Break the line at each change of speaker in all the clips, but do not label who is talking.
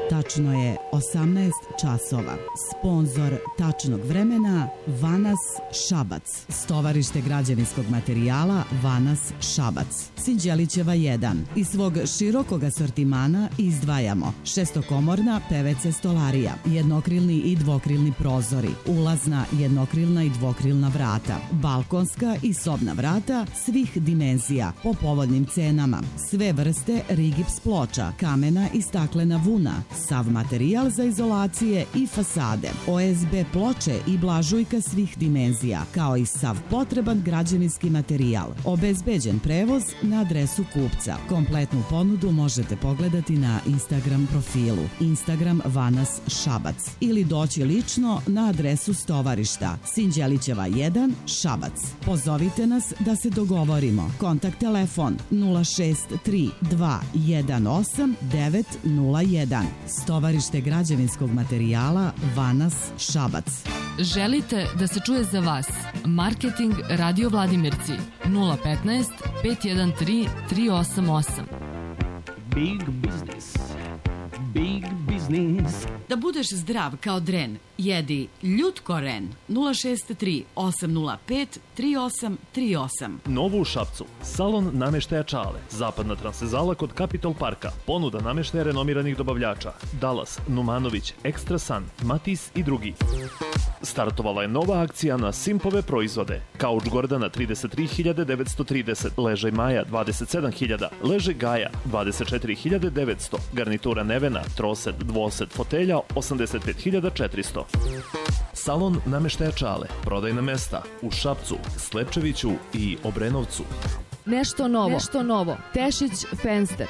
Tačno je 18 časova. Sponzor tačnog vremena Vanas Šabac. Stovarište građevinskog materijala Vanas Šabac. Sinđelićeva 1. Iz svog širokog asortimana izdvajamo šestokomorna PVC stolarija, jednokrilni i dvokrilni prozori, ulazna jednokrilna i dvokrilna vrata, balkonska i sobna vrata svih dimenzija po povoljnim cenama, sve vrste rigips ploča, kamena i staklena vuna, sav materijal za izolacije i fasade, OSB ploče i blažujka svih dimenzija, kao i sav potreban građevinski materijal. Obezbeđen prevoz na adresu kupca. Kompletnu ponudu možete pogledati na Instagram profilu Instagram Vanas Šabac ili doći lično na adresu stovarišta Sinđelićeva 1 Šabac. Pozovite nas da se dogovorimo. Kontakt telefon 063 218 901. Stovarište građevinskog materijala Vanas Šabac.
Želite da se čuje za vas? Marketing Radio Vladimirci 015 513 388.
Big business. Big business.
Da budeš zdrav kao dren, jedi Ljutko Ren 063 805 3838.
Novo u Šapcu. Salon nameštaja Čale. Zapadna transvezala kod Capitol Parka. Ponuda nameštaja renomiranih dobavljača. Dallas, Numanović, Extra Sun, Matis i drugi. Startovala je nova akcija na Simpove proizvode. Kauč Gordana 33.930, ležaj Maja 27.000, ležaj Gaja 24.900, garnitura Nevena, troset, dvoset fotelja 85.400. Salon nameštaja Čale. Prodajna mesta u Šapcu, Slepčeviću i Obrenovcu.
Nešto novo. Tešić Fenster.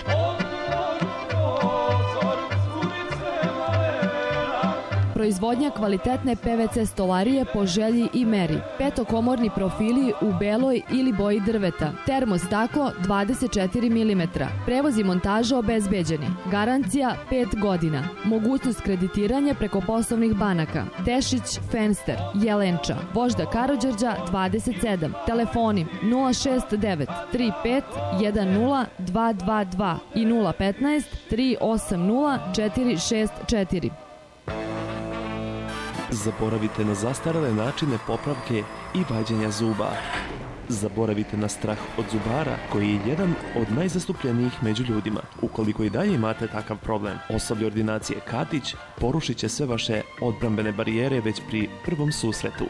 Proizvodnja kvalitetne PVC stolarije po želji i meri. Petokomorni profili u beloj ili boji drveta. Termostaklo 24 mm. Prevoz i montaža obezbeđeni. Garancija 5 godina. Mogućnost kreditiranja preko poslovnih banaka. Tešić Fenster, Jelenča, Vožda Karađorđa 27. Telefoni 069 35 10 222 i 015 380 464.
Zaboravite na zastarele načine popravke i vađenja zuba. Zaboravite na strah od zubara, koji je jedan od najzastupljenijih među ljudima. Ukoliko i dalje imate takav problem, osoblje ordinacije Katić porušit će sve vaše odbrambene barijere već pri prvom susretu.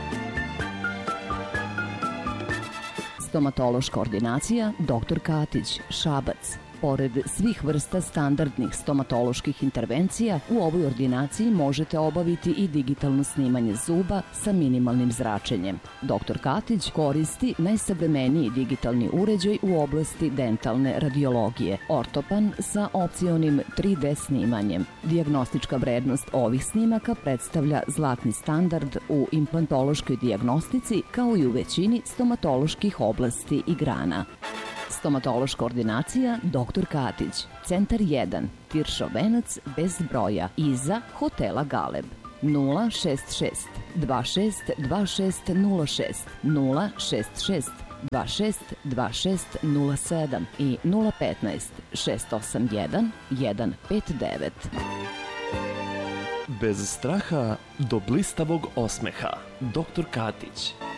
Stomatološka ordinacija Dr. Katić, Šabac. Pored svih vrsta standardnih stomatoloških intervencija, u ovoj ordinaciji možete obaviti i digitalno snimanje zuba sa minimalnim zračenjem. Dr. Katić koristi najsavremeniji digitalni uređaj u oblasti dentalne radiologije, ortopan sa opcionim 3D snimanjem. Dijagnostička vrednost ovih snimaka predstavlja zlatni standard u implantološkoj dijagnostici, kao i u većini stomatoloških oblasti i grana. Stomatološka ordinacija Dr. Katić, Centar 1, Tiršov venac bez broja, iza hotela Galeb. 066 26 2606, 066 26 2607 i 015 681 159.
Bez straha do blistavog osmeha. Dr. Katić.